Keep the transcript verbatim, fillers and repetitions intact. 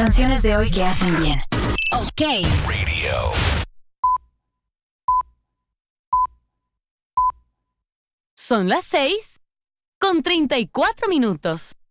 canciones de hoy que hacen bien. OK. Radio. Son las seis con treinta y cuatro minutos.